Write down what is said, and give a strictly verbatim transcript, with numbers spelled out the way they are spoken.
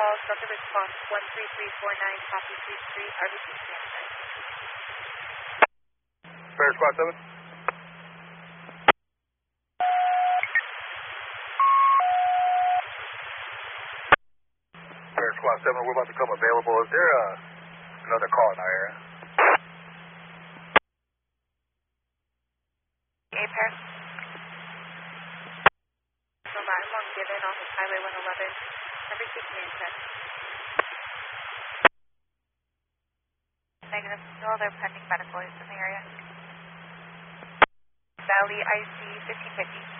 call, subject response one three three four nine, copy three three, R B C standby. Bear Squad seven. Bear Squad seven, we're about to come available. Is there uh, another call in our area? A pair. So Latin one given off of Highway one eleven, R B C command check. Negative, no other pending medical is in the area. Valley I C fifteen fifty.